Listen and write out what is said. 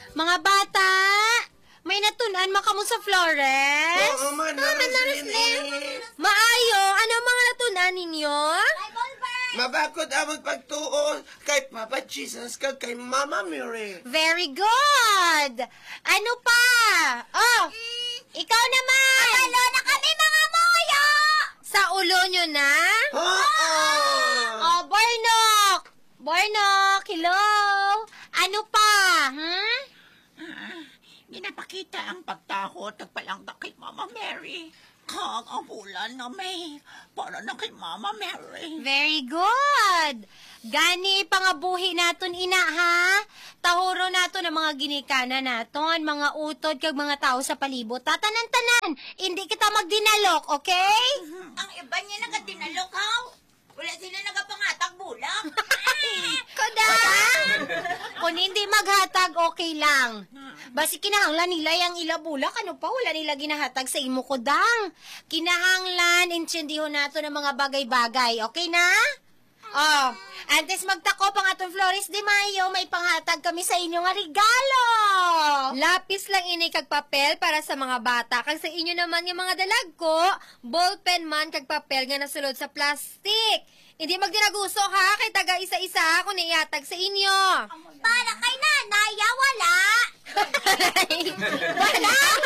Mga bata, may natunan makamo sa Flores? Oo, manaras Maayo, ano ang mga natunan ninyo? Mabakod among pagtuon kay Papa Jesus kag kay Mama Mary. Very good! Ano pa? Oh, ikaw naman! Halo na kami mga moyo! Sa ulo nyo na? Oo! Oh, Barnok! Barnok, hello! Ano pa? Ginapakita ang pagtahot at palangga kay Mama Mary. Kag ang bulan na may para na kay Mama Mary. Very good! Gani pangabuhi naton ina ha? Tahuro naton ang mga ginikana naton, mga utod kag mga tao sa palibot. Tatanan-tanan, hindi kita magdinalok, okay? Ang iba niya nagadinalok, haw? Wala sila nagapangatag bulak. Koda! Kung hindi maghatag, okay lang. Basi kinahanglan nila yung ilabulak, ano pa, wala nila ginahatag sa imo kodang. Kinahanglan, intindiho nato ng mga bagay-bagay, okay na? Oh, antes magtakop ang atong Flores de Mayo, may panghatag kami sa inyo nga regalo. Lapis lang ini kag papel para sa mga bata. Kag sa inyo naman yung mga dalagko, ballpen man kag papel nga nasulod sa plastic. Hindi magdinaguso ha, kay taga isa-isa kung naiatag sa inyo. Para kay nanay, wala. Wala!